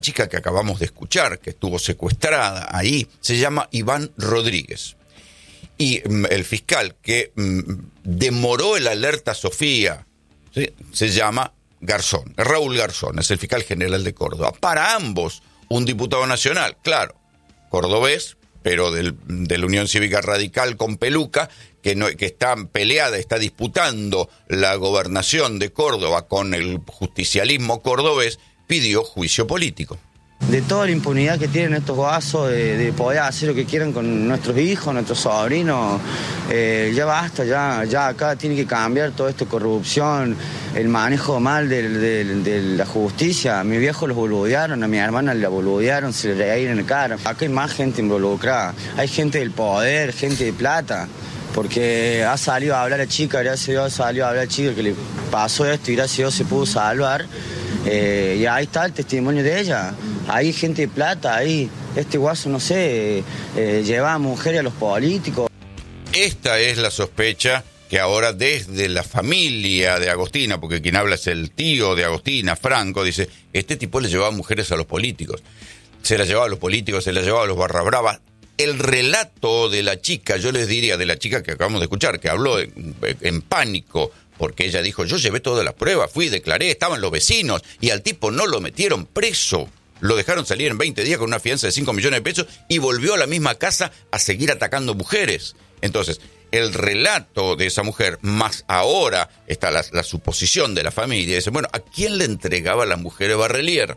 chica que acabamos de escuchar, que estuvo secuestrada ahí, se llama Iván Rodríguez. Y el fiscal que demoró el alerta Sofía, ¿sí?, se llama Garzón, Raúl Garzón, es el fiscal general de Córdoba. Para ambos, un diputado nacional, claro, cordobés, pero de la Unión Cívica Radical con peluca, que está peleada, está disputando la gobernación de Córdoba con el justicialismo cordobés, pidió juicio político. De toda la impunidad que tienen estos guasos de poder hacer lo que quieran con nuestros hijos, nuestros sobrinos, ya basta, ya acá tiene que cambiar todo esto, corrupción, el manejo mal de la justicia. A mi viejo los boludearon, a mi hermana la boludearon, se le reían en la cara. Acá hay más gente involucrada, hay gente del poder, gente de plata. Porque ha salido a hablar la chica, gracias a Dios salió a hablar la chica que le pasó esto y gracias a Dios se pudo salvar. Y ahí está el testimonio de ella. Hay gente de plata, ahí este guaso, no sé, lleva a mujeres a los políticos. Esta es la sospecha que ahora desde la familia de Agostina, porque quien habla es el tío de Agostina, Franco, dice, este tipo le llevaba mujeres a los políticos. Se las llevaba a los políticos, se las llevaba a los barra bravas. El relato de la chica, yo les diría, de la chica que acabamos de escuchar, que habló en pánico, porque ella dijo, yo llevé todas las pruebas, fui, declaré, estaban los vecinos, y al tipo no lo metieron preso. Lo dejaron salir en 20 días con una fianza de 5 millones de pesos y volvió a la misma casa a seguir atacando mujeres. Entonces, el relato de esa mujer, más ahora está la suposición de la familia, dice, bueno, ¿a quién le entregaba la mujer Barrelier?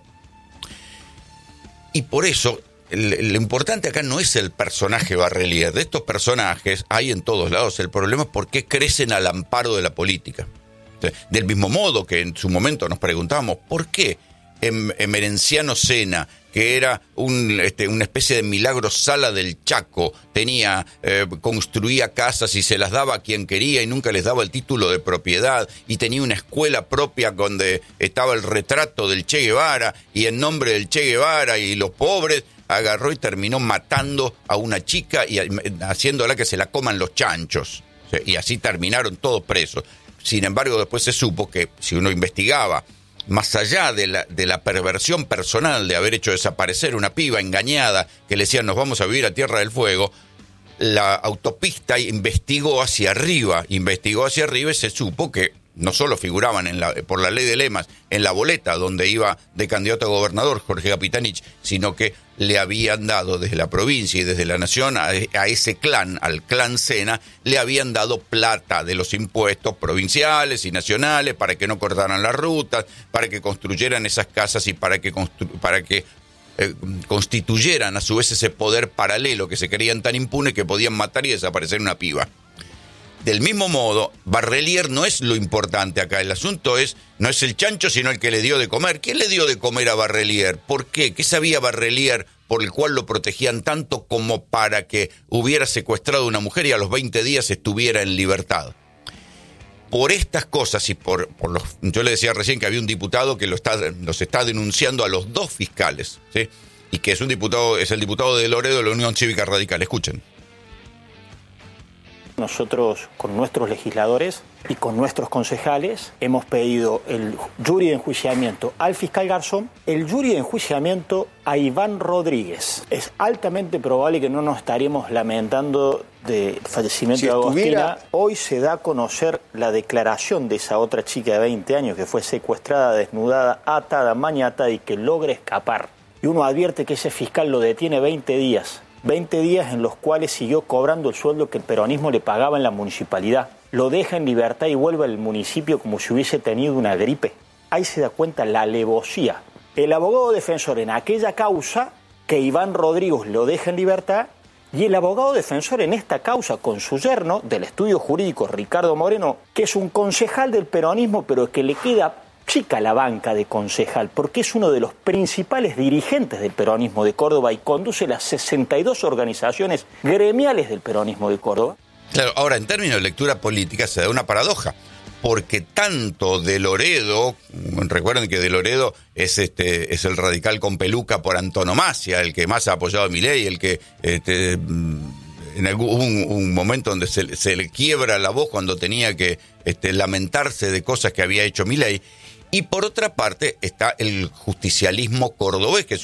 Y por eso, lo importante acá no es el personaje Barrelier. De estos personajes hay en todos lados. El problema es por qué crecen al amparo de la política. Del mismo modo que en su momento nos preguntábamos, ¿por qué Emerenciano Sena, que era una especie de Milagro Sala del Chaco, construía casas y se las daba a quien quería y nunca les daba el título de propiedad, y tenía una escuela propia donde estaba el retrato del Che Guevara, y en nombre del Che Guevara y los pobres, agarró y terminó matando a una chica y haciéndola que se la coman los chanchos? Y así terminaron todos presos. Sin embargo, después se supo que si uno investigaba, más allá de la perversión personal de haber hecho desaparecer una piba engañada que le decían nos vamos a vivir a Tierra del Fuego, la autopista investigó hacia arriba y se supo que no solo figuraban por la ley de lemas en la boleta donde iba de candidato a gobernador Jorge Capitanich, sino que le habían dado desde la provincia y desde la nación a ese clan, al clan Sena, le habían dado plata de los impuestos provinciales y nacionales para que no cortaran las rutas, para que construyeran esas casas y para que constituyeran a su vez ese poder paralelo que se creían tan impune que podían matar y desaparecer una piba. Del mismo modo, Barrelier no es lo importante acá. El asunto no es el chancho, sino el que le dio de comer. ¿Quién le dio de comer a Barrelier? ¿Por qué? ¿Qué sabía Barrelier por el cual lo protegían tanto como para que hubiera secuestrado a una mujer y a los 20 días estuviera en libertad? Por estas cosas y yo le decía recién que había un diputado que los está denunciando a los dos fiscales, ¿sí? Y que es el diputado de Loredo de la Unión Cívica Radical. Escuchen. Nosotros, con nuestros legisladores y con nuestros concejales, hemos pedido el jury de enjuiciamiento al fiscal Garzón, el jury de enjuiciamiento a Iván Rodríguez. Es altamente probable que no nos estaríamos lamentando del fallecimiento de Agostina. Hoy se da a conocer la declaración de esa otra chica de 20 años que fue secuestrada, desnudada, atada, maniatada y que logra escapar. Y uno advierte que ese fiscal lo detiene 20 días. 20 días en los cuales siguió cobrando el sueldo que el peronismo le pagaba en la municipalidad. Lo deja en libertad y vuelve al municipio como si hubiese tenido una gripe. Ahí se da cuenta la alevosía. El abogado defensor en aquella causa, que Iván Rodríguez lo deja en libertad, y el abogado defensor en esta causa con su yerno del estudio jurídico, Ricardo Moreno, que es un concejal del peronismo, pero que le queda chica la banca de concejal, porque es uno de los principales dirigentes del peronismo de Córdoba y conduce las 62 organizaciones gremiales del peronismo de Córdoba. Claro, ahora en términos de lectura política se da una paradoja, porque tanto de Loredo, recuerden que de Loredo es el radical con peluca por antonomasia, el que más ha apoyado a Milei, el que en un momento donde se le quiebra la voz cuando tenía que lamentarse de cosas que había hecho Milei. Y por otra parte está el justicialismo cordobés, que es